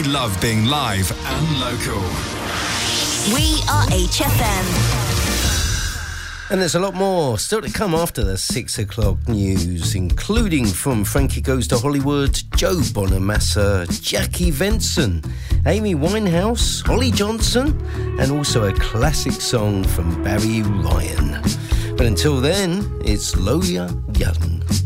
love being live and local. We are HFM. And there's a lot more still to come after the 6 o'clock news, including from Frankie Goes to Hollywood, Joe Bonamassa, Jackie Venson, Amy Winehouse, Holly Johnson, and also a classic song from Barry Ryan. But until then, it's Loya Young.